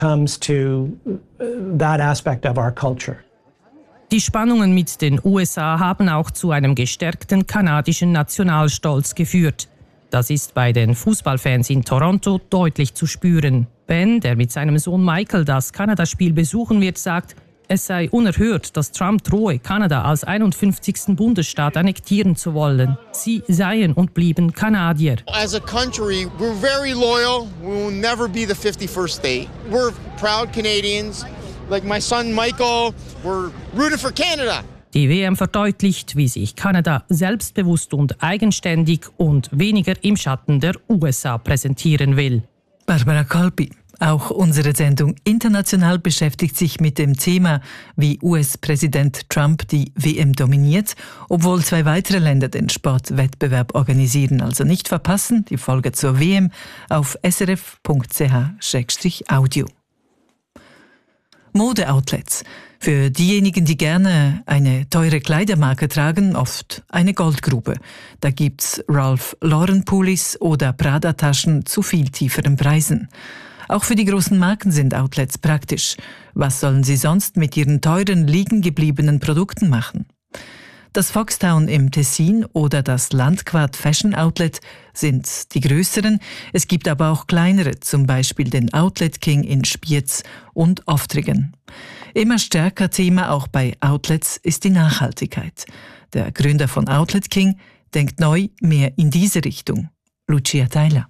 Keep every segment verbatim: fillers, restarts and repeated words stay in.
comes to that aspect of our culture. Die Spannungen mit den U S A haben auch zu einem gestärkten kanadischen Nationalstolz geführt. Das ist bei den Fußballfans in Toronto deutlich zu spüren. Ben, der mit seinem Sohn Michael das Kanadaspiel besuchen wird, sagt, es sei unerhört, dass Trump drohe, Kanada als einundfünfzigsten Bundesstaat annektieren zu wollen. Sie seien und blieben Kanadier. As a country, we're very loyal. We will never be the fifty-first state. We're proud Canadians. Like my son Michael, we're rooting for Canada. Die W M verdeutlicht, wie sich Kanada selbstbewusst und eigenständig und weniger im Schatten der U S A präsentieren will. Barbara Calpi. Auch unsere Sendung International beschäftigt sich mit dem Thema, wie U S-Präsident Trump die W M dominiert, obwohl zwei weitere Länder den Sportwettbewerb organisieren. Also nicht verpassen, die Folge zur W M auf s r f punkt c h slash audio. Modeoutlets. Für diejenigen, die gerne eine teure Kleidermarke tragen, oft eine Goldgrube. Da gibt's Ralph Lauren Pullis oder Prada-Taschen zu viel tieferen Preisen. Auch für die großen Marken sind Outlets praktisch. Was sollen sie sonst mit ihren teuren, liegen gebliebenen Produkten machen? Das Foxtown im Tessin oder das Landquart Fashion Outlet sind die größeren. Es gibt aber auch kleinere, zum Beispiel den Outlet King in Spiez und Oftrigen. Immer stärker Thema auch bei Outlets ist die Nachhaltigkeit. Der Gründer von Outlet King denkt neu mehr in diese Richtung. Lucia Theiler.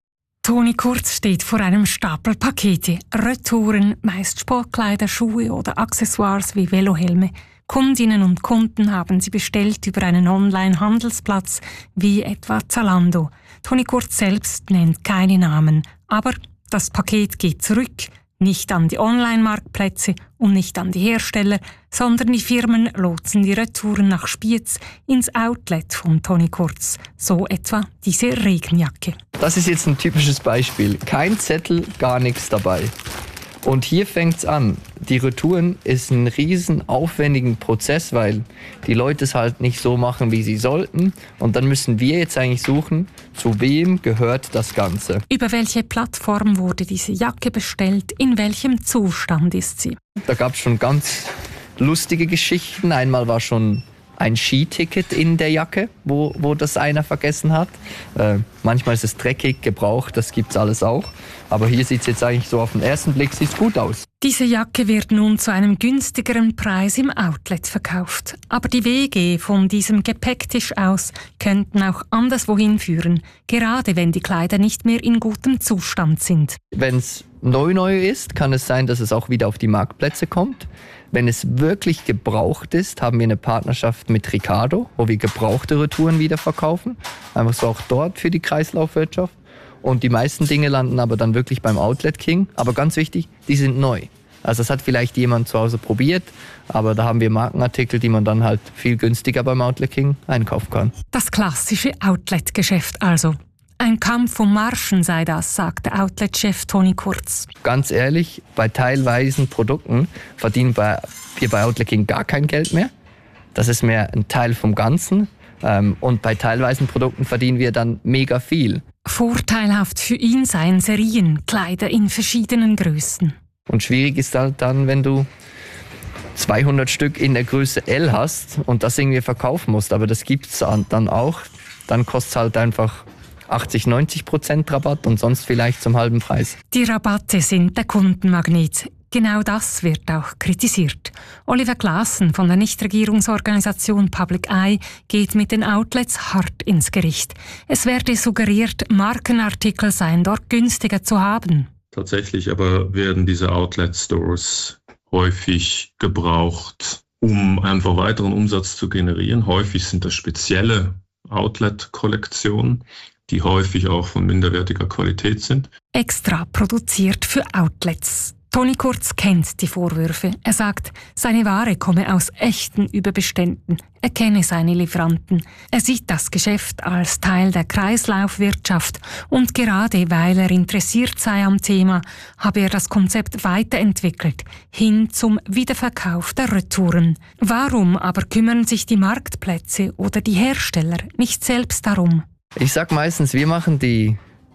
Toni Kurz steht vor einem Stapel Pakete, Retouren, meist Sportkleider, Schuhe oder Accessoires wie Velohelme. Kundinnen und Kunden haben sie bestellt über einen Online-Handelsplatz wie etwa Zalando. Toni Kurz selbst nennt keine Namen, aber das Paket geht zurück. Nicht an die Online-Marktplätze und nicht an die Hersteller, sondern die Firmen lotsen die Retouren nach Spiez ins Outlet von Toni Kurz. So etwa diese Regenjacke. Das ist jetzt ein typisches Beispiel. Kein Zettel, gar nichts dabei. Und hier fängt's an. Die Retouren ist ein riesen aufwendigen Prozess, weil die Leute es halt nicht so machen, wie sie sollten. Und dann müssen wir jetzt eigentlich suchen, zu wem gehört das Ganze. Über welche Plattform wurde diese Jacke bestellt? In welchem Zustand ist sie? Da gab es schon ganz lustige Geschichten. Einmal war schon ein Skiticket in der Jacke, wo, wo das einer vergessen hat. Äh, manchmal ist es dreckig, gebraucht, das gibt's alles auch. Aber hier sieht es jetzt eigentlich so auf den ersten Blick sieht's gut aus. Diese Jacke wird nun zu einem günstigeren Preis im Outlet verkauft. Aber die Wege von diesem Gepäcktisch aus könnten auch anderswohin führen, gerade wenn die Kleider nicht mehr in gutem Zustand sind. Wenn es neu neu ist, kann es sein, dass es auch wieder auf die Marktplätze kommt. Wenn es wirklich gebraucht ist, haben wir eine Partnerschaft mit Ricardo, wo wir gebrauchte Retouren wieder verkaufen. Einfach so auch dort für die Kreislaufwirtschaft. Und die meisten Dinge landen aber dann wirklich beim Outlet King. Aber ganz wichtig, die sind neu. Also das hat vielleicht jemand zu Hause probiert, aber da haben wir Markenartikel, die man dann halt viel günstiger beim Outlet King einkaufen kann. Das klassische Outlet-Geschäft also. Ein Kampf um Margen sei das, sagt der Outlet-Chef Toni Kurz. Ganz ehrlich, bei teilweisen Produkten verdienen wir bei Outlet King gar kein Geld mehr. Das ist mehr ein Teil vom Ganzen. Und bei teilweisen Produkten verdienen wir dann mega viel. Vorteilhaft für ihn seien Serien, Kleider in verschiedenen Größen. Und schwierig ist halt dann, wenn du zweihundert Stück in der Größe L hast und das irgendwie verkaufen musst. Aber das gibt es dann auch. Dann kostet es halt einfach achtzig, neunzig Prozent Rabatt und sonst vielleicht zum halben Preis. Die Rabatte sind der Kundenmagnet. Genau das wird auch kritisiert. Oliver Claassen von der Nichtregierungsorganisation Public Eye geht mit den Outlets hart ins Gericht. Es werde suggeriert, Markenartikel seien dort günstiger zu haben. Tatsächlich aber werden diese Outlet-Stores häufig gebraucht, um einfach weiteren Umsatz zu generieren. Häufig sind das spezielle Outlet-Kollektionen, die häufig auch von minderwertiger Qualität sind. Extra produziert für Outlets. Toni Kurz kennt die Vorwürfe. Er sagt, seine Ware komme aus echten Überbeständen. Er kenne seine Lieferanten. Er sieht das Geschäft als Teil der Kreislaufwirtschaft und gerade weil er interessiert sei am Thema, habe er das Konzept weiterentwickelt, hin zum Wiederverkauf der Retouren. Warum aber kümmern sich die Marktplätze oder die Hersteller nicht selbst darum? Ich sag meistens, wir machen die,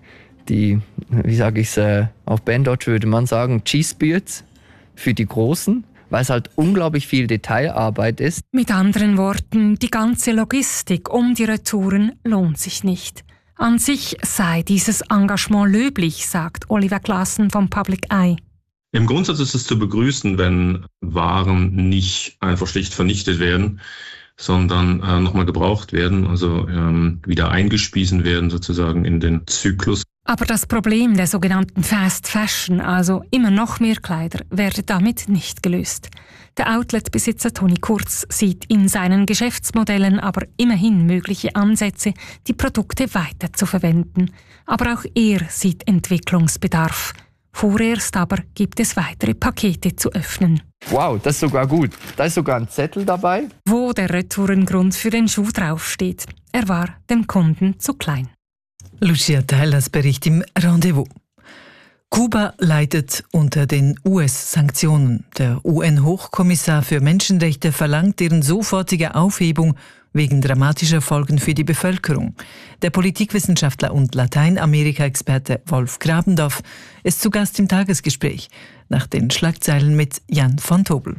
die, wie sage ich es, äh, auf Berndeutsch würde man sagen, Cheesebeards für die Großen, weil es halt unglaublich viel Detailarbeit ist. Mit anderen Worten, die ganze Logistik um die Retouren lohnt sich nicht. An sich sei dieses Engagement löblich, sagt Oliver Claassen vom Public Eye. Im Grundsatz ist es zu begrüßen, wenn Waren nicht einfach schlicht vernichtet werden, sondern äh, nochmal gebraucht werden, also ähm, wieder eingespiesen werden sozusagen in den Zyklus. Aber das Problem der sogenannten Fast Fashion, also immer noch mehr Kleider, werde damit nicht gelöst. Der Outlet-Besitzer Toni Kurz sieht in seinen Geschäftsmodellen aber immerhin mögliche Ansätze, die Produkte weiter zu verwenden. Aber auch er sieht Entwicklungsbedarf. Vorerst aber gibt es weitere Pakete zu öffnen. Wow, das ist sogar gut. Da ist sogar ein Zettel dabei, Wo der Retourengrund für den Schuh draufsteht. Er war dem Kunden zu klein. Lucia Teilers Bericht im Rendezvous. Kuba leidet unter den U S-Sanktionen. Der U N-Hochkommissar für Menschenrechte verlangt deren sofortige Aufhebung wegen dramatischer Folgen für die Bevölkerung. Der Politikwissenschaftler und Lateinamerika-Experte Wolf Grabendorf ist zu Gast im Tagesgespräch. Nach den Schlagzeilen mit Jan von Tobel.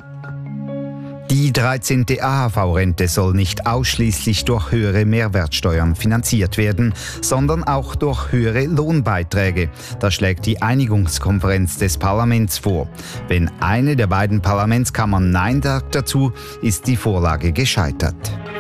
Die dreizehnte A H V-Rente soll nicht ausschließlich durch höhere Mehrwertsteuern finanziert werden, sondern auch durch höhere Lohnbeiträge. Das schlägt die Einigungskonferenz des Parlaments vor. Wenn eine der beiden Parlamentskammern Nein sagt dazu, ist die Vorlage gescheitert.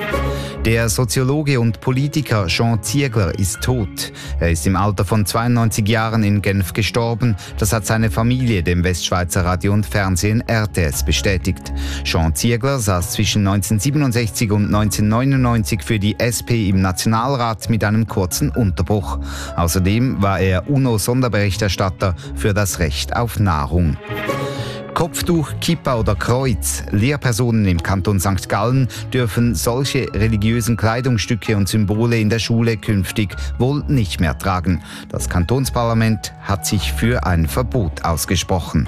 Der Soziologe und Politiker Jean Ziegler ist tot. Er ist im Alter von zweiundneunzig Jahren in Genf gestorben. Das hat seine Familie dem Westschweizer Radio und Fernsehen R T S bestätigt. Jean Ziegler saß zwischen neunzehnhundertsiebenundsechzig und neunzehnhundertneunundneunzig für die S P im Nationalrat mit einem kurzen Unterbruch. Außerdem war er UNO-Sonderberichterstatter für das Recht auf Nahrung. Kopftuch, Kippa oder Kreuz. Lehrpersonen im Kanton Sankt Gallen dürfen solche religiösen Kleidungsstücke und Symbole in der Schule künftig wohl nicht mehr tragen. Das Kantonsparlament hat sich für ein Verbot ausgesprochen.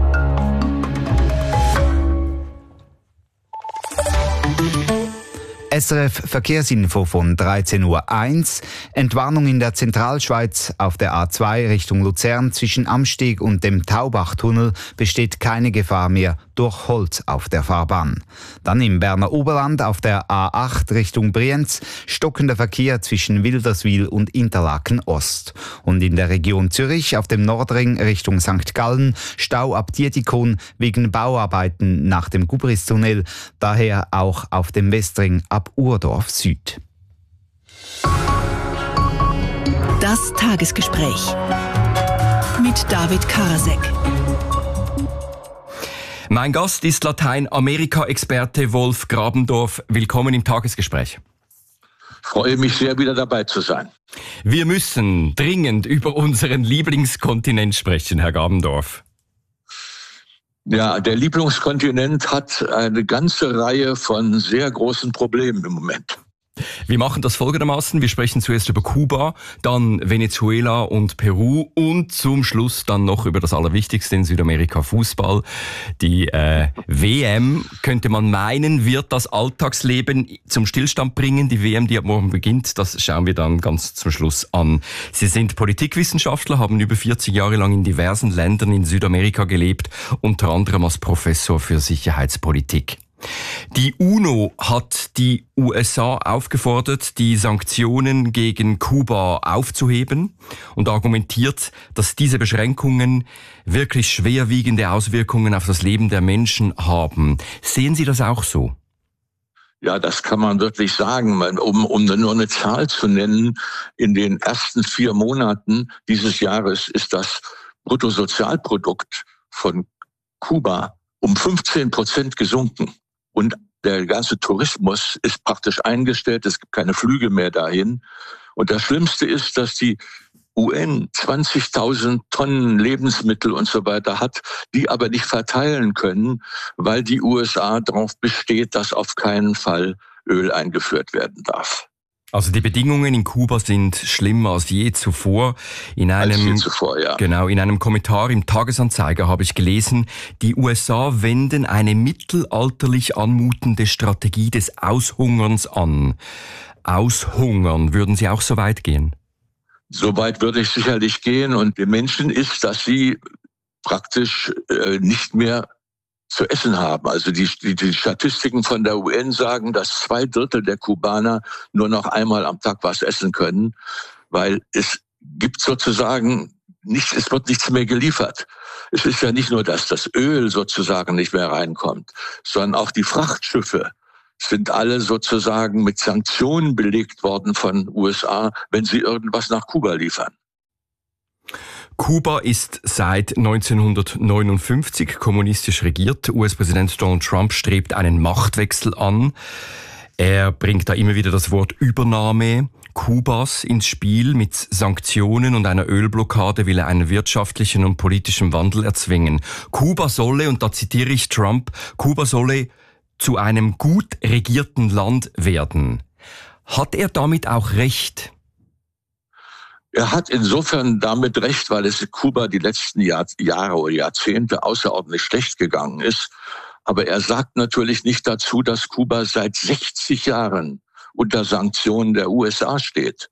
S R F Verkehrsinfo von dreizehn Uhr eins. Entwarnung in der Zentralschweiz auf der A zwei Richtung Luzern zwischen Amsteg und dem Taubachtunnel besteht keine Gefahr mehr durch Holz auf der Fahrbahn. Dann im Berner Oberland auf der A acht Richtung Brienz stockender Verkehr zwischen Wilderswil und Interlaken Ost. Und in der Region Zürich auf dem Nordring Richtung Sankt Gallen Stau ab Dietikon wegen Bauarbeiten nach dem Gubristunnel, daher auch auf dem Westring ab Urdorf Süd. Das Tagesgespräch mit David Karasek. Mein Gast ist Lateinamerika-Experte Wolf Grabendorf. Willkommen im Tagesgespräch. Ich freue mich sehr, wieder dabei zu sein. Wir müssen dringend über unseren Lieblingskontinent sprechen, Herr Grabendorf. Ja, der Lieblingskontinent hat eine ganze Reihe von sehr großen Problemen im Moment. Wir machen das folgendermaßen. Wir sprechen zuerst über Kuba, dann Venezuela und Peru und zum Schluss dann noch über das Allerwichtigste in Südamerika, Fußball. Die äh, W M, könnte man meinen, wird das Alltagsleben zum Stillstand bringen. Die W M, die ab morgen beginnt, das schauen wir dann ganz zum Schluss an. Sie sind Politikwissenschaftler, haben über vierzig Jahre lang in diversen Ländern in Südamerika gelebt, unter anderem als Professor für Sicherheitspolitik. Die UNO hat die U S A aufgefordert, die Sanktionen gegen Kuba aufzuheben und argumentiert, dass diese Beschränkungen wirklich schwerwiegende Auswirkungen auf das Leben der Menschen haben. Sehen Sie das auch so? Ja, das kann man wirklich sagen. Um, um nur eine Zahl zu nennen, in den ersten vier Monaten dieses Jahres ist das Bruttosozialprodukt von Kuba um fünfzehn Prozent gesunken. Und der ganze Tourismus ist praktisch eingestellt. Es gibt keine Flüge mehr dahin. Und das Schlimmste ist, dass die U N zwanzigtausend Tonnen Lebensmittel und so weiter hat, die aber nicht verteilen können, weil die U S A darauf besteht, dass auf keinen Fall Öl eingeführt werden darf. Also die Bedingungen in Kuba sind schlimmer als je zuvor. In einem, als je zuvor, ja. Genau, in einem Kommentar im Tagesanzeiger habe ich gelesen, die U S A wenden eine mittelalterlich anmutende Strategie des Aushungerns an. Aushungern, würden Sie auch so weit gehen? Soweit würde ich sicherlich gehen. Und den Menschen ist, dass sie praktisch äh, nicht mehr zu essen haben. Also die, die, die Statistiken von der U N sagen, dass zwei Drittel der Kubaner nur noch einmal am Tag was essen können, weil es gibt sozusagen nichts, es wird nichts mehr geliefert. Es ist ja nicht nur, dass das Öl sozusagen nicht mehr reinkommt, sondern auch die Frachtschiffe sind alle sozusagen mit Sanktionen belegt worden von U S A, wenn sie irgendwas nach Kuba liefern. Kuba ist seit neunzehnhundertneunundfünfzig kommunistisch regiert. U S-Präsident Donald Trump strebt einen Machtwechsel an. Er bringt da immer wieder das Wort Übernahme Kubas ins Spiel. Mit Sanktionen und einer Ölblockade will er einen wirtschaftlichen und politischen Wandel erzwingen. Kuba solle, und da zitiere ich Trump, Kuba solle zu einem gut regierten Land werden. Hat er damit auch recht? Er hat insofern damit recht, weil es Kuba die letzten Jahr, Jahre oder Jahrzehnte außerordentlich schlecht gegangen ist. Aber er sagt natürlich nicht dazu, dass Kuba seit sechzig Jahren unter Sanktionen der U S A steht.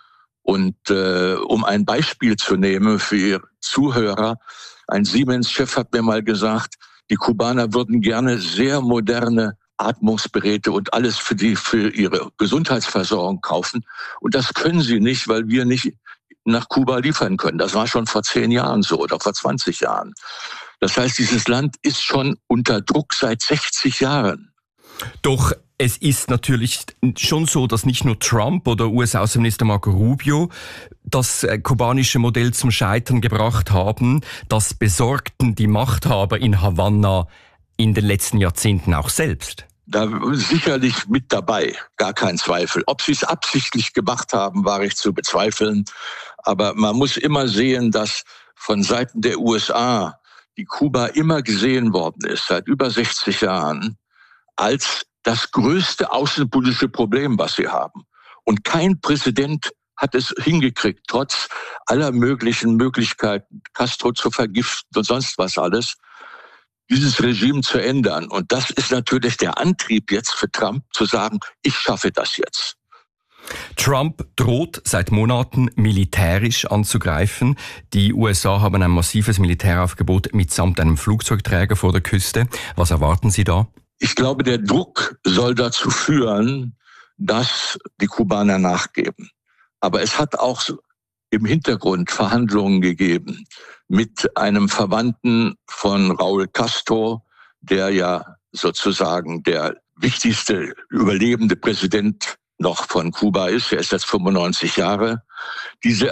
Und äh, um ein Beispiel zu nehmen für Ihre Zuhörer, ein Siemens-Chef hat mir mal gesagt, die Kubaner würden gerne sehr moderne Atmungsgeräte und alles für die für ihre Gesundheitsversorgung kaufen. Und das können sie nicht, weil wir nicht nach Kuba liefern können. Das war schon vor zehn Jahren so oder vor zwanzig Jahren. Das heißt, dieses Land ist schon unter Druck seit sechzig Jahren. Doch es ist natürlich schon so, dass nicht nur Trump oder U S-Außenminister Marco Rubio das kubanische Modell zum Scheitern gebracht haben. Das besorgten die Machthaber in Havanna in den letzten Jahrzehnten auch selbst. Da sicherlich mit dabei, gar kein Zweifel. Ob sie es absichtlich gemacht haben, war ich zu bezweifeln. Aber man muss immer sehen, dass von Seiten der U S A die Kuba immer gesehen worden ist, seit über sechzig Jahren, als das größte außenpolitische Problem, was sie haben. Und kein Präsident hat es hingekriegt, trotz aller möglichen Möglichkeiten, Castro zu vergiften und sonst was alles, dieses Regime zu ändern. Und das ist natürlich der Antrieb jetzt für Trump, zu sagen, ich schaffe das jetzt. Trump droht seit Monaten militärisch anzugreifen. Die U S A haben ein massives Militäraufgebot mitsamt einem Flugzeugträger vor der Küste. Was erwarten Sie da? Ich glaube, der Druck soll dazu führen, dass die Kubaner nachgeben. Aber es hat auch im Hintergrund Verhandlungen gegeben mit einem Verwandten von Raúl Castro, der ja sozusagen der wichtigste überlebende Präsident noch von Kuba ist. Er ist jetzt fünfundneunzig Jahre. Diese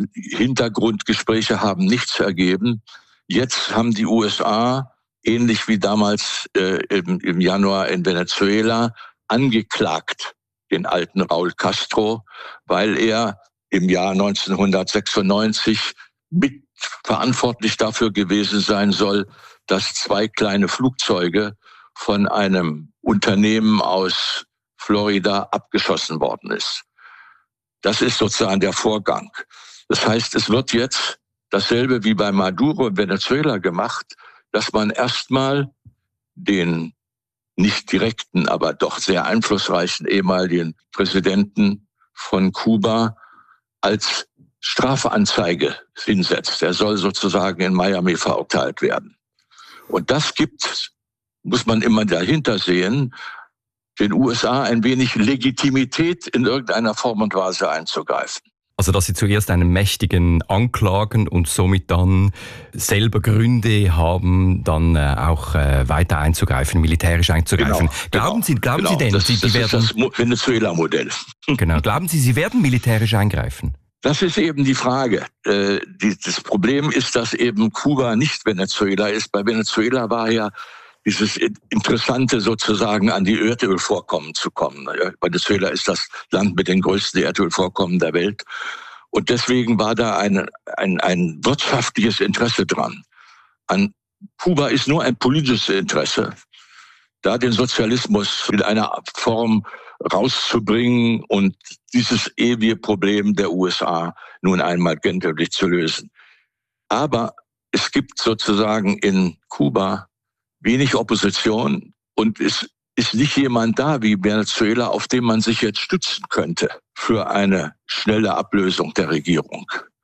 Hintergrundgespräche haben nichts ergeben. Jetzt haben die U S A, ähnlich wie damals äh, im, im Januar in Venezuela, angeklagt den alten Raúl Castro, weil er im Jahr neunzehnhundertsechsundneunzig mitverantwortlich dafür gewesen sein soll, dass zwei kleine Flugzeuge von einem Unternehmen aus Florida abgeschossen worden ist. Das ist sozusagen der Vorgang. Das heißt, es wird jetzt dasselbe wie bei Maduro in Venezuela gemacht, dass man erstmal den nicht direkten, aber doch sehr einflussreichen ehemaligen Präsidenten von Kuba als Strafanzeige hinsetzt. Er soll sozusagen in Miami verurteilt werden. Und das gibt, muss man immer dahinter sehen, den U S A ein wenig Legitimität in irgendeiner Form und Weise einzugreifen. Also, dass sie zuerst einen Mächtigen anklagen und somit dann selber Gründe haben, dann äh, auch äh, weiter einzugreifen, militärisch einzugreifen. Genau, glauben genau, Sie, glauben genau. Sie denn, das, Sie, das die werden, ist das Venezuela-Modell. Genau, glauben Sie, Sie werden militärisch eingreifen? Das ist eben die Frage. Äh, die, das Problem ist, dass eben Kuba nicht Venezuela ist. Bei Venezuela war ja dieses Interessante sozusagen an die Erdölvorkommen zu kommen. Venezuela ist das Land mit den größten Erdölvorkommen der Welt. Und deswegen war da ein, ein, ein wirtschaftliches Interesse dran. An Kuba ist nur ein politisches Interesse, da den Sozialismus in einer Form rauszubringen und dieses ewige Problem der U S A nun einmal gänzlich zu lösen. Aber es gibt sozusagen in Kuba wenig Opposition und es ist nicht jemand da wie Venezuela, auf den man sich jetzt stützen könnte. für eine schnelle Ablösung der Regierung.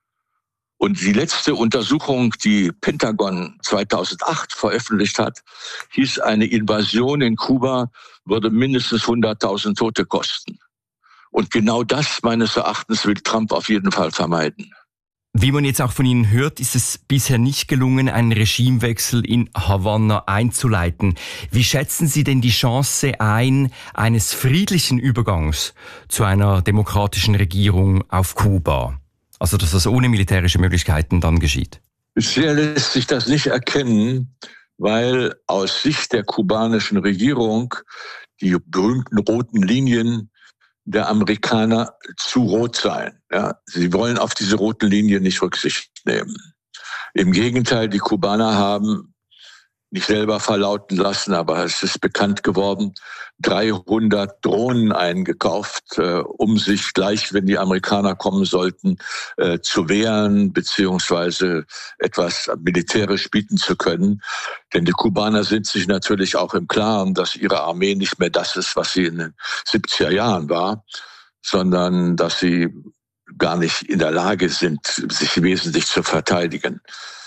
Und die letzte Untersuchung, die Pentagon zweitausendacht veröffentlicht hat, hieß, eine Invasion in Kuba würde mindestens hunderttausend Tote kosten. Und genau das, meines Erachtens, will Trump auf jeden Fall vermeiden. Wie man jetzt auch von Ihnen hört, ist es bisher nicht gelungen, einen Regimewechsel in Havanna einzuleiten. Wie schätzen Sie denn die Chance ein, eines friedlichen Übergangs zu einer demokratischen Regierung auf Kuba? Also, dass das ohne militärische Möglichkeiten dann geschieht? Bisher lässt sich das nicht erkennen, weil aus Sicht der kubanischen Regierung die berühmten roten Linien der Amerikaner zu rot seien. Ja, sie wollen auf diese roten Linien nicht Rücksicht nehmen. Im Gegenteil, die Kubaner haben nicht selber verlauten lassen, aber es ist bekannt geworden, dreihundert Drohnen eingekauft, äh, um sich gleich, wenn die Amerikaner kommen sollten, äh, zu wehren beziehungsweise etwas militärisch bieten zu können. Denn die Kubaner sind sich natürlich auch im Klaren, dass ihre Armee nicht mehr das ist, was sie in den siebziger Jahren war, sondern dass sie gar nicht in der Lage sind, sich wesentlich zu verteidigen.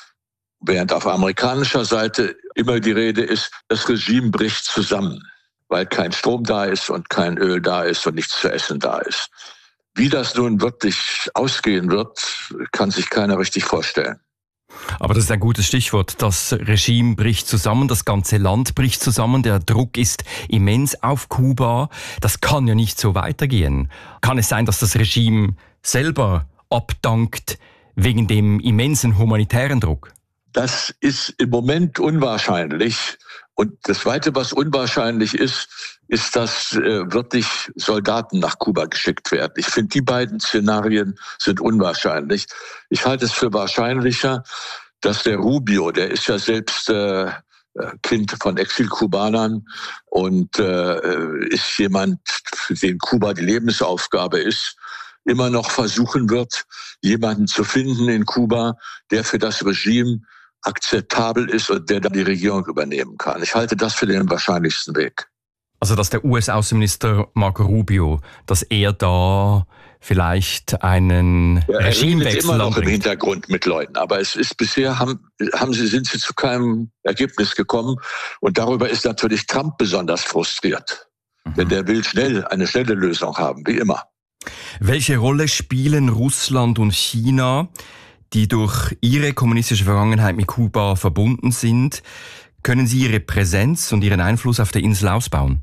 Während auf amerikanischer Seite immer die Rede ist, das Regime bricht zusammen, weil kein Strom da ist und kein Öl da ist und nichts zu essen da ist. Wie das nun wirklich ausgehen wird, kann sich keiner richtig vorstellen. Aber das ist ein gutes Stichwort. Das Regime bricht zusammen, das ganze Land bricht zusammen, der Druck ist immens auf Kuba. Das kann ja nicht so weitergehen. Kann es sein, dass das Regime selber abdankt wegen dem immensen humanitären Druck? Das ist im Moment unwahrscheinlich. Und das Zweite, was unwahrscheinlich ist, ist, dass äh, wirklich Soldaten nach Kuba geschickt werden. Ich finde, die beiden Szenarien sind unwahrscheinlich. Ich halte es für wahrscheinlicher, dass der Rubio, der ist ja selbst äh, Kind von Exilkubanern und äh, ist jemand, für den Kuba die Lebensaufgabe ist, immer noch versuchen wird, jemanden zu finden in Kuba, der für das Regime akzeptabel ist und der dann die Regierung übernehmen kann. Ich halte das für den wahrscheinlichsten Weg. Also, dass der U S-Außenminister Marco Rubio, dass er da vielleicht einen ja, Regimewechsel immer noch anbringt. Im Hintergrund mit Leuten. Aber es ist bisher haben, haben sie, sind sie zu keinem Ergebnis gekommen. Und darüber ist natürlich Trump besonders frustriert. Mhm. Denn der will schnell eine schnelle Lösung haben, wie immer. Welche Rolle spielen Russland und China, die durch ihre kommunistische Vergangenheit mit Kuba verbunden sind? Können sie ihre Präsenz und ihren Einfluss auf der Insel ausbauen?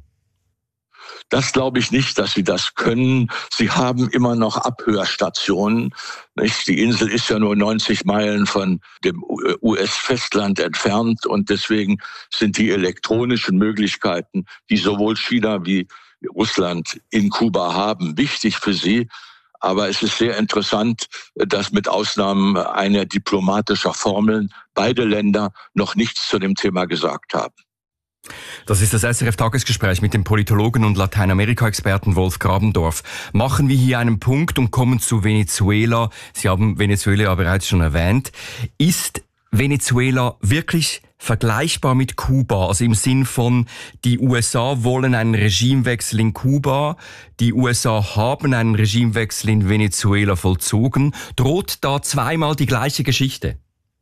Das glaube ich nicht, dass sie das können. Sie haben immer noch Abhörstationen. Nicht? Die Insel ist ja nur neunzig Meilen von dem U S-Festland entfernt und deswegen sind die elektronischen Möglichkeiten, die sowohl China wie Russland in Kuba haben, wichtig für sie. Aber es ist sehr interessant, dass mit Ausnahmen einer diplomatischer Formeln beide Länder noch nichts zu dem Thema gesagt haben. Das ist das S R F-Tagesgespräch mit dem Politologen und Lateinamerika-Experten Wolf Grabendorf. Machen wir hier einen Punkt und kommen zu Venezuela. Sie haben Venezuela ja bereits schon erwähnt. Ist Venezuela wirklich vergleichbar mit Kuba? Also im Sinn von, die U S A wollen einen Regimewechsel in Kuba, die U S A haben einen Regimewechsel in Venezuela vollzogen. Droht da zweimal die gleiche Geschichte?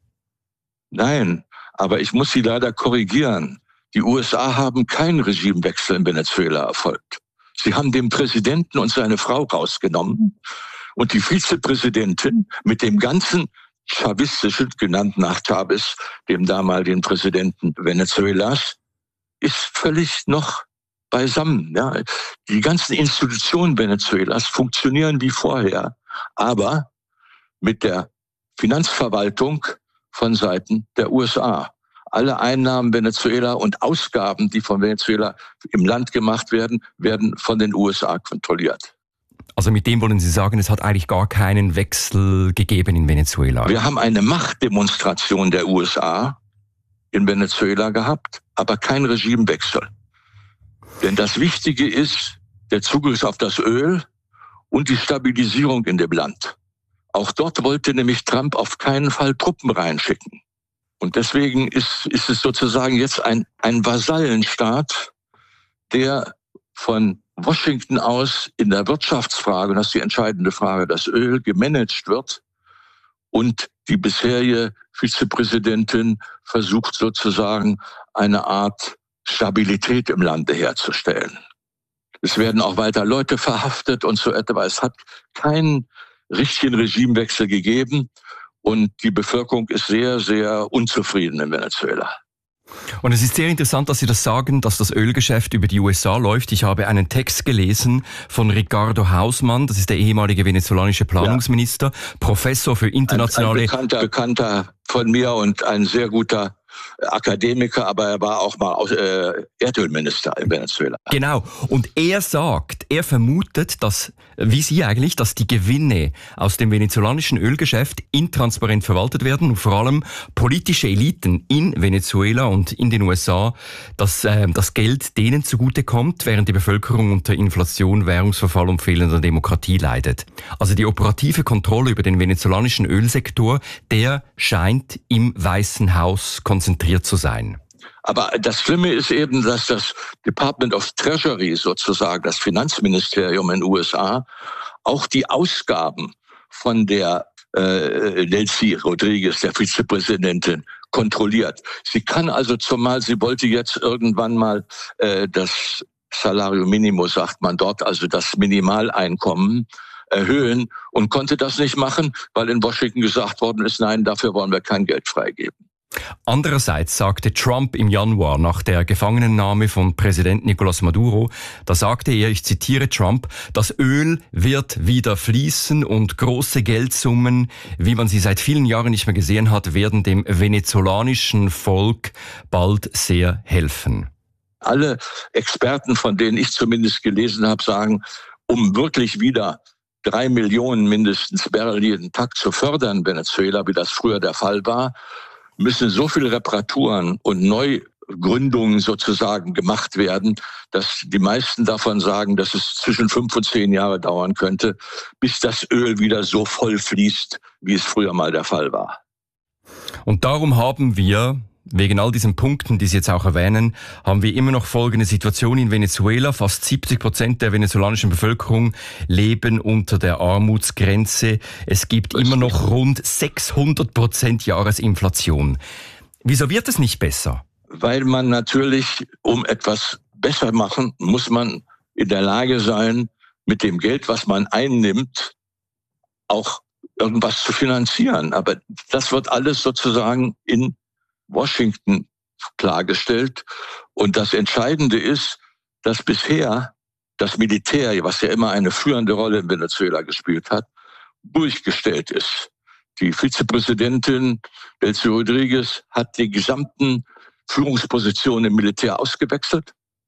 Nein, aber ich muss Sie leider korrigieren. Die U S A haben keinen Regimewechsel in Venezuela erfolgt. Sie haben den Präsidenten und seine Frau rausgenommen und die Vizepräsidentin mit dem ganzen chavistischen, genannt nach Chavez, dem damaligen Präsidenten Venezuelas, ist völlig noch beisammen. Ja. Die ganzen Institutionen Venezuelas funktionieren wie vorher, aber mit der Finanzverwaltung von Seiten der U S A. Alle Einnahmen Venezuela und Ausgaben, die von Venezuela im Land gemacht werden, werden von den U S A kontrolliert. Also mit dem wollen Sie sagen, es hat eigentlich gar keinen Wechsel gegeben in Venezuela? Wir haben eine Machtdemonstration der U S A in Venezuela gehabt, aber kein Regimewechsel. Denn das Wichtige ist der Zugriff auf das Öl und die Stabilisierung in dem Land. Auch dort wollte nämlich Trump auf keinen Fall Truppen reinschicken. Und deswegen ist, ist es sozusagen jetzt ein, ein Vasallenstaat, der von Washington aus in der Wirtschaftsfrage, und das ist die entscheidende Frage, das Öl gemanagt wird und die bisherige Vizepräsidentin versucht sozusagen eine Art Stabilität im Lande herzustellen. Es werden auch weiter Leute verhaftet und so etwas. Es hat keinen richtigen Regimewechsel gegeben und die Bevölkerung ist sehr, sehr unzufrieden in Venezuela. Und es ist sehr interessant, dass Sie das sagen, dass das Ölgeschäft über die U S A läuft. Ich habe einen Text gelesen von Ricardo Hausmann, das ist der ehemalige venezolanische Planungsminister, ja. Professor für internationale... Ein, ein bekannter, bekannter von mir und ein sehr guter Akademiker, aber er war auch mal äh, Erdölminister in Venezuela. Genau. Und er sagt, er vermutet, dass, wie Sie eigentlich, dass die Gewinne aus dem venezolanischen Ölgeschäft intransparent verwaltet werden und vor allem politische Eliten in Venezuela und in den U S A, dass äh, das Geld denen zugutekommt, während die Bevölkerung unter Inflation, Währungsverfall und fehlender Demokratie leidet. Also die operative Kontrolle über den venezolanischen Ölsektor, der scheint im Weißen Haus konzentriert zu sein. Aber das Schlimme ist eben, dass das Department of Treasury, sozusagen das Finanzministerium in den U S A, auch die Ausgaben von der äh, Delcy Rodriguez, der Vizepräsidentin, kontrolliert. Sie kann also, zumal sie wollte jetzt irgendwann mal äh, das Salario Minimo, sagt man dort, also das Minimaleinkommen, erhöhen und konnte das nicht machen, weil in Washington gesagt worden ist, nein, dafür wollen wir kein Geld freigeben. Andererseits sagte Trump im Januar nach der Gefangennahme von Präsident Nicolás Maduro, da sagte er, ich zitiere Trump, das Öl wird wieder fließen und große Geldsummen, wie man sie seit vielen Jahren nicht mehr gesehen hat, werden dem venezolanischen Volk bald sehr helfen. Alle Experten, von denen ich zumindest gelesen habe, sagen, um wirklich wieder drei Millionen mindestens Barrel jeden Tag zu fördern in Venezuela, wie das früher der Fall war, müssen so viele Reparaturen und Neugründungen sozusagen gemacht werden, dass die meisten davon sagen, dass es zwischen fünf und zehn Jahre dauern könnte, bis das Öl wieder so voll fließt, wie es früher mal der Fall war. Und darum haben wir, wegen all diesen Punkten, die Sie jetzt auch erwähnen, haben wir immer noch folgende Situation in Venezuela. Fast siebzig Prozent der venezolanischen Bevölkerung leben unter der Armutsgrenze. Es gibt immer noch rund sechshundert Prozent Jahresinflation. Wieso wird es nicht besser? Weil man natürlich, um etwas besser machen, muss man in der Lage sein, mit dem Geld, was man einnimmt, auch irgendwas zu finanzieren. Aber das wird alles sozusagen in Washington klargestellt. Und das Entscheidende ist, dass bisher das Militär, was ja immer eine führende Rolle in Venezuela gespielt hat, durchgestellt ist. Die Vizepräsidentin Delcy Rodriguez hat die gesamten Führungspositionen im Militär ausgewechselt.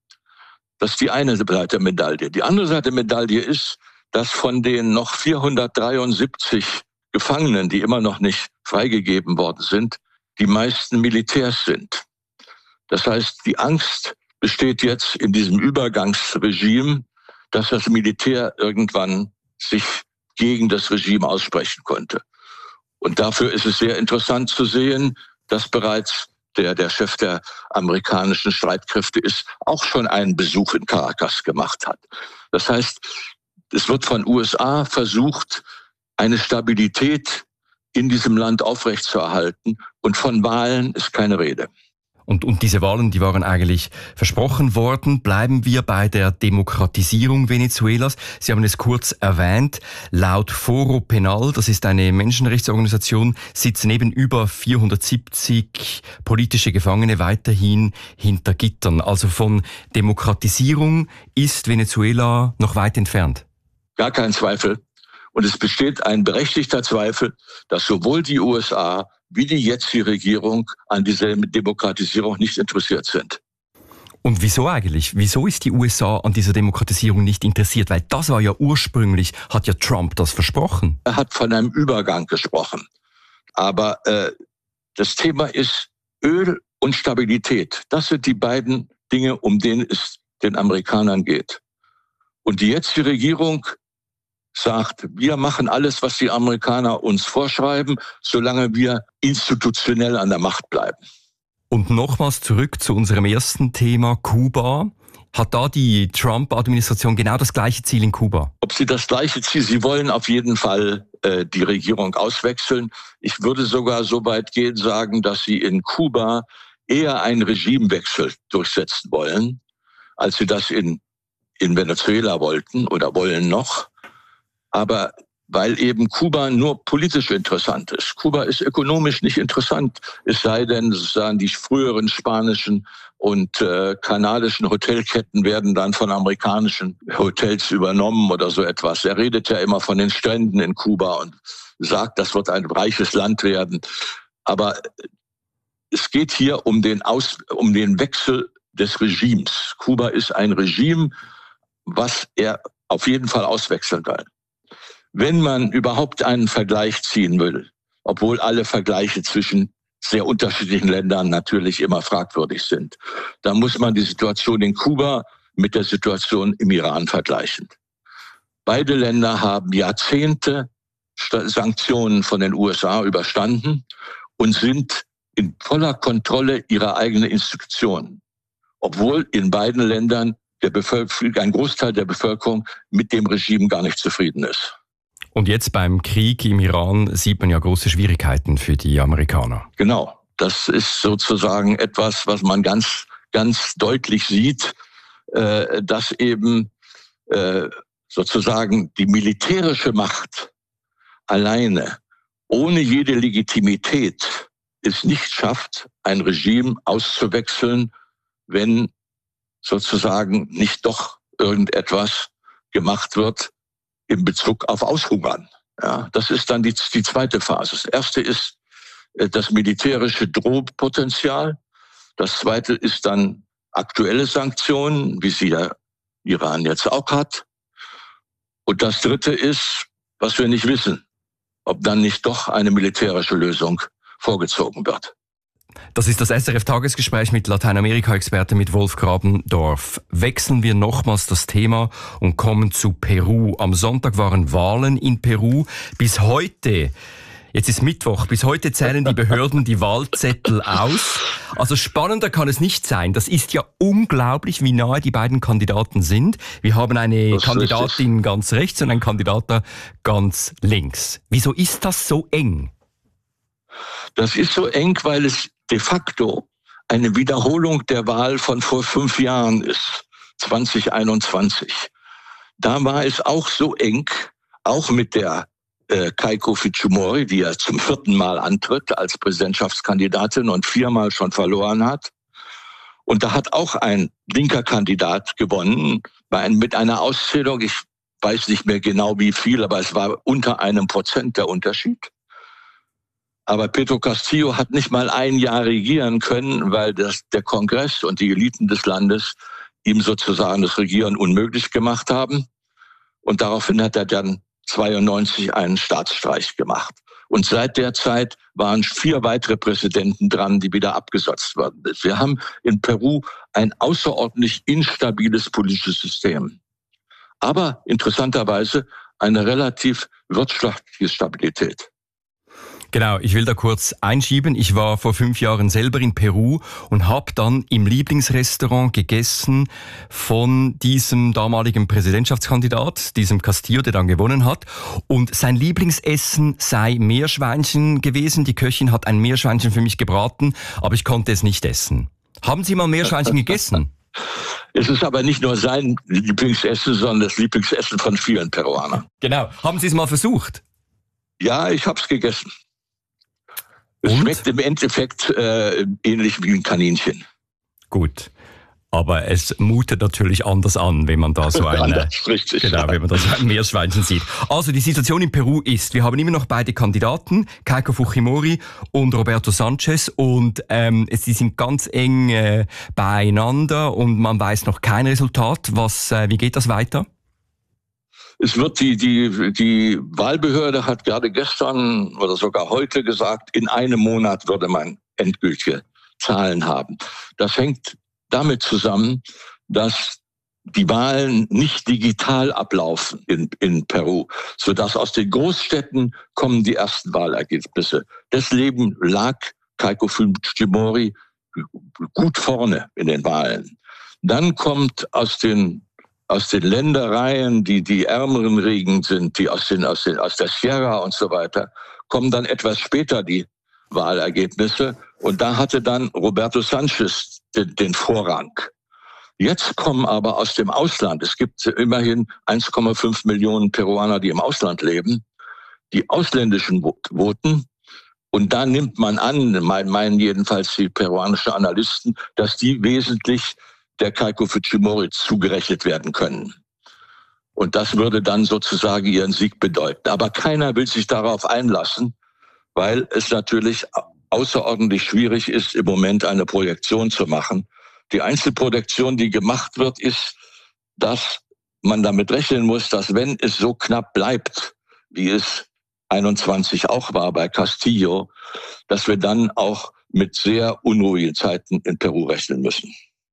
Das ist die eine Seite der Medaille. Die andere Seite der Medaille ist, dass von den noch vierhundertdreiundsiebzig Gefangenen, die immer noch nicht freigegeben worden sind, die meisten Militärs sind. Das heißt, die Angst besteht jetzt in diesem Übergangsregime, dass das Militär irgendwann sich gegen das Regime aussprechen konnte. Und dafür ist es sehr interessant zu sehen, dass bereits der, der Chef der amerikanischen Streitkräfte ist, auch schon einen Besuch in Caracas gemacht hat. Das heißt, es wird von U S A versucht, eine Stabilität in diesem Land aufrechtzuerhalten. Und von Wahlen ist keine Rede. Und, und diese Wahlen, die waren eigentlich versprochen worden. Bleiben wir bei der Demokratisierung Venezuelas. Sie haben es kurz erwähnt. Laut Foro Penal, das ist eine Menschenrechtsorganisation, sitzen eben über vierhundertsiebzig politische Gefangene weiterhin hinter Gittern. Also von Demokratisierung ist Venezuela noch weit entfernt. Gar kein Zweifel. Und es besteht ein berechtigter Zweifel, dass sowohl die U S A wie die jetzige Regierung an dieser Demokratisierung nicht interessiert sind. Und wieso eigentlich? Wieso ist die U S A an dieser Demokratisierung nicht interessiert? Weil das war ja ursprünglich, hat ja Trump das versprochen. Er hat von einem Übergang gesprochen. Aber äh, das Thema ist Öl und Stabilität. Das sind die beiden Dinge, um denen es den Amerikanern geht. Und die jetzige Regierung sagt, wir machen alles, was die Amerikaner uns vorschreiben, solange wir institutionell an der Macht bleiben. Und nochmals zurück zu unserem ersten Thema, Kuba. Hat da die Trump-Administration genau das gleiche Ziel in Kuba? Ob sie das gleiche Ziel, sie wollen auf jeden Fall äh, die Regierung auswechseln. Ich würde sogar so weit gehen, sagen, dass sie in Kuba eher einen Regimewechsel durchsetzen wollen, als sie das in, in Venezuela wollten oder wollen noch. Aber weil eben Kuba nur politisch interessant ist. Kuba ist ökonomisch nicht interessant, es sei denn, sozusagen die früheren spanischen und äh, kanadischen Hotelketten werden dann von amerikanischen Hotels übernommen oder so etwas. Er redet ja immer von den Stränden in Kuba und sagt, das wird ein reiches Land werden. Aber es geht hier um den Aus, um den Wechsel des Regimes. Kuba ist ein Regime, was er auf jeden Fall auswechseln will. Wenn man überhaupt einen Vergleich ziehen will, obwohl alle Vergleiche zwischen sehr unterschiedlichen Ländern natürlich immer fragwürdig sind, dann muss man die Situation in Kuba mit der Situation im Iran vergleichen. Beide Länder haben Jahrzehnte Sanktionen von den U S A überstanden und sind in voller Kontrolle ihrer eigenen Institutionen, obwohl in beiden Ländern der Bevölkerung, ein Großteil der Bevölkerung mit dem Regime gar nicht zufrieden ist. Und jetzt beim Krieg im Iran sieht man ja große Schwierigkeiten für die Amerikaner. Genau, das ist sozusagen etwas, was man ganz, ganz deutlich sieht, äh, dass eben äh, sozusagen die militärische Macht alleine, ohne jede Legitimität, es nicht schafft, ein Regime auszuwechseln, wenn sozusagen nicht doch irgendetwas gemacht wird, in Bezug auf Aushungern. Ja, das ist dann die, die zweite Phase. Das erste ist äh, das militärische Drohpotenzial. Das zweite ist dann aktuelle Sanktionen, wie sie der Iran jetzt auch hat. Und das dritte ist, was wir nicht wissen, ob dann nicht doch eine militärische Lösung vorgezogen wird. Das ist das S R F-Tagesgespräch mit Lateinamerika-Experte mit Wolf Grabendorf. Wechseln wir nochmals das Thema und kommen zu Peru. Am Sonntag waren Wahlen in Peru. Bis heute, jetzt ist Mittwoch, bis heute zählen die Behörden die Wahlzettel aus. Also spannender kann es nicht sein. Das ist ja unglaublich, wie nahe die beiden Kandidaten sind. Wir haben eine das Kandidatin ganz rechts und einen Kandidaten ganz links. Wieso ist das so eng? Das ist so eng, weil es de facto eine Wiederholung der Wahl von vor fünf Jahren ist, zwanzig einundzwanzig. Da war es auch so eng, auch mit der äh, Keiko Fujimori, die ja zum vierten Mal antritt als Präsidentschaftskandidatin und viermal schon verloren hat. Und da hat auch ein linker Kandidat gewonnen, bei ein, mit einer Auszählung, ich weiß nicht mehr genau wie viel, aber es war unter einem Prozent der Unterschied. Aber Pedro Castillo hat nicht mal ein Jahr regieren können, weil das, der Kongress und die Eliten des Landes ihm sozusagen das Regieren unmöglich gemacht haben. Und daraufhin hat er dann zweiundneunzig einen Staatsstreich gemacht. Und seit der Zeit waren vier weitere Präsidenten dran, die wieder abgesetzt worden sind. Wir haben in Peru ein außerordentlich instabiles politisches System. Aber interessanterweise eine relativ wirtschaftliche Stabilität. Genau, ich will da kurz einschieben. Ich war vor fünf Jahren selber in Peru und habe dann im Lieblingsrestaurant gegessen von diesem damaligen Präsidentschaftskandidat, diesem Castillo, der dann gewonnen hat. Und sein Lieblingsessen sei Meerschweinchen gewesen. Die Köchin hat ein Meerschweinchen für mich gebraten, aber ich konnte es nicht essen. Haben Sie mal Meerschweinchen gegessen? Es ist aber nicht nur sein Lieblingsessen, sondern das Lieblingsessen von vielen Peruanern. Genau. Haben Sie es mal versucht? Ja, ich habe es gegessen. Es Und? Schmeckt im Endeffekt äh, ähnlich wie ein Kaninchen. Gut. Aber es mutet natürlich anders an, wenn man da so ein, richtig, genau, ja. wenn man da so ein Meerschweinchen sieht. Also die Situation in Peru ist, wir haben immer noch beide Kandidaten, Keiko Fujimori und Roberto Sanchez, und ähm, sie sind ganz eng äh, beieinander und man weiß noch kein Resultat. Was, äh, wie geht das weiter? Es wird die, die, die Wahlbehörde hat gerade gestern oder sogar heute gesagt, in einem Monat würde man endgültige Zahlen haben. Das hängt damit zusammen, dass die Wahlen nicht digital ablaufen in, in Peru, sodass aus den Großstädten kommen die ersten Wahlergebnisse. Deswegen lag Keiko Fujimori gut vorne in den Wahlen. Dann kommt aus den aus den Ländereien, die die ärmeren Gegenden sind, die aus den aus den aus der Sierra und so weiter, kommen dann etwas später die Wahlergebnisse. Und da hatte dann Roberto Sanchez den, den Vorrang. Jetzt kommen aber aus dem Ausland, es gibt immerhin eins Komma fünf Millionen Peruaner, die im Ausland leben, die ausländischen Voten. Und da nimmt man an, meinen jedenfalls die peruanischen Analysten, dass die wesentlich der Keiko Fujimori zugerechnet werden können. Und das würde dann sozusagen ihren Sieg bedeuten. Aber keiner will sich darauf einlassen, weil es natürlich außerordentlich schwierig ist, im Moment eine Projektion zu machen. Die einzige Projektion, die gemacht wird, ist, dass man damit rechnen muss, dass wenn es so knapp bleibt, wie es einundzwanzig auch war bei Castillo, dass wir dann auch mit sehr unruhigen Zeiten in Peru rechnen müssen.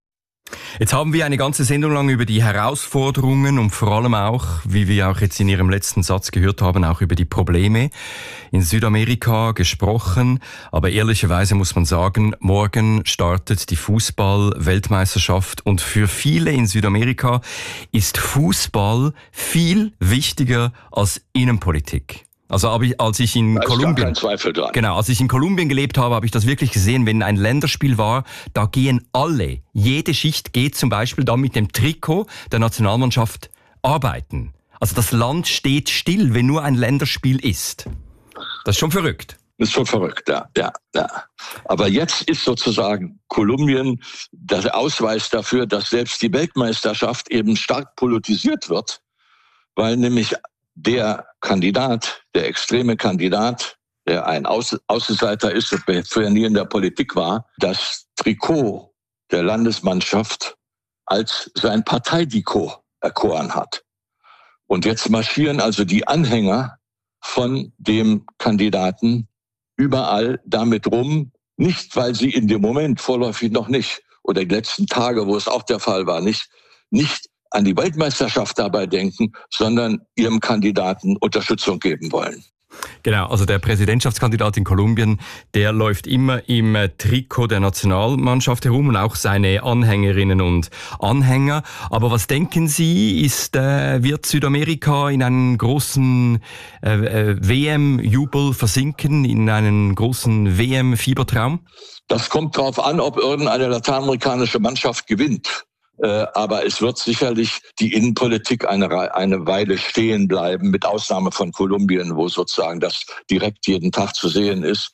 Jetzt haben wir eine ganze Sendung lang über die Herausforderungen und vor allem auch, wie wir auch jetzt in Ihrem letzten Satz gehört haben, auch über die Probleme in Südamerika gesprochen. Aber ehrlicherweise muss man sagen, morgen startet die Fußball-Weltmeisterschaft und für viele in Südamerika ist Fußball viel wichtiger als Innenpolitik. Also als ich in da Kolumbien, kein Zweifel dran. Genau, als ich in Kolumbien gelebt habe, habe ich das wirklich gesehen. Wenn ein Länderspiel war, da gehen alle, jede Schicht geht zum Beispiel dann mit dem Trikot der Nationalmannschaft arbeiten. Also das Land steht still, wenn nur ein Länderspiel ist. Das ist schon verrückt. Das ist schon verrückt, ja, ja, ja. Aber jetzt ist sozusagen Kolumbien der Ausweis dafür, dass selbst die Weltmeisterschaft eben stark politisiert wird, weil nämlich der Kandidat, der extreme Kandidat, der ein Außen- Außenseiter ist und bisher nie in der Politik war, das Trikot der Landesmannschaft als sein Parteitrikot erkoren hat. Und jetzt marschieren also die Anhänger von dem Kandidaten überall damit rum, nicht weil sie in dem Moment vorläufig noch nicht, oder die letzten Tage, wo es auch der Fall war, nicht, nicht an die Weltmeisterschaft dabei denken, sondern ihrem Kandidaten Unterstützung geben wollen. Genau, also der Präsidentschaftskandidat in Kolumbien, der läuft immer im Trikot der Nationalmannschaft herum und auch seine Anhängerinnen und Anhänger. Aber was denken Sie, ist, äh, wird Südamerika in einen großen äh, W M-Jubel versinken, in einen großen W M-Fiebertraum? Das kommt darauf an, ob irgendeine lateinamerikanische Mannschaft gewinnt. Äh, aber es wird sicherlich die Innenpolitik eine, eine Weile stehen bleiben, mit Ausnahme von Kolumbien, wo sozusagen das direkt jeden Tag zu sehen ist,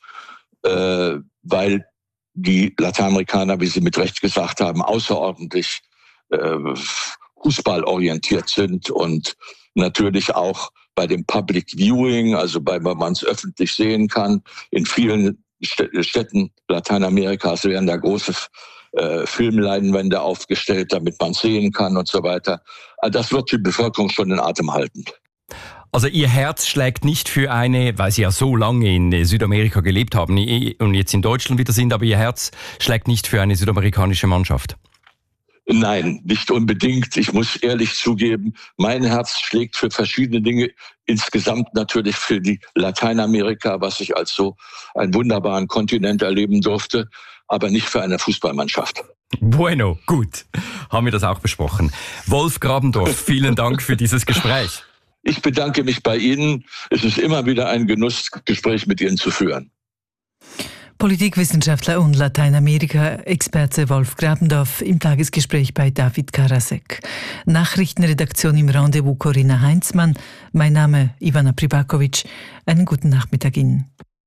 äh, weil die Lateinamerikaner, wie Sie mit Recht gesagt haben, außerordentlich äh, fußballorientiert sind und natürlich auch bei dem Public Viewing, also bei, wenn man es öffentlich sehen kann, in vielen Städten Lateinamerikas werden da große äh, Filmleinwände aufgestellt, damit man sehen kann und so weiter. Also das wird die Bevölkerung schon in Atem halten. Also Ihr Herz schlägt nicht für eine, weil Sie ja so lange in Südamerika gelebt haben und jetzt in Deutschland wieder sind, aber Ihr Herz schlägt nicht für eine südamerikanische Mannschaft? Nein, nicht unbedingt. Ich muss ehrlich zugeben, mein Herz schlägt für verschiedene Dinge. Insgesamt natürlich für die Lateinamerika, was ich als so einen wunderbaren Kontinent erleben durfte, aber nicht für eine Fußballmannschaft. Bueno, gut. Haben wir das auch besprochen. Wolf Grabendorf, vielen Dank für dieses Gespräch. Ich bedanke mich bei Ihnen. Es ist immer wieder ein Genuss, Gespräch mit Ihnen zu führen. Politikwissenschaftler und Lateinamerika-Experte Wolf Grabendorf im Tagesgespräch bei David Karasek. Nachrichtenredaktion im Rendezvous Corinna Heinzmann. Mein Name Ivana Pribakovic. Einen guten Nachmittag Ihnen.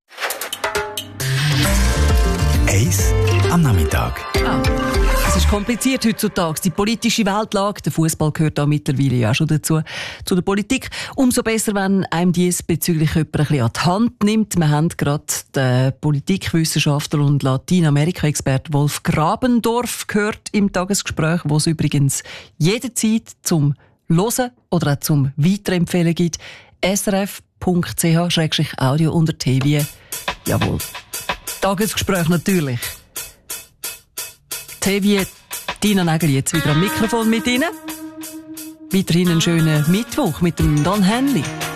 Eis am Nachmittag. Ah. Es ist kompliziert heutzutage, die politische Weltlage. Der Fußball gehört da mittlerweile ja schon dazu, zu der Politik. Umso besser, wenn einem diesbezüglich jemand ein bisschen an die Hand nimmt. Wir haben gerade den Politikwissenschaftler und Lateinamerika-Experte Wolf Grabendorf gehört im Tagesgespräch, wo es übrigens jederzeit zum Hören oder auch zum Weiterempfehlen gibt. s r f punkt c h slash audio unter T V. Jawohl. Tagesgespräch natürlich. T V, Tina Nägel jetzt wieder am Mikrofon mit Ihnen. Weiterhin einen schönen Mittwoch mit dem Don Henley.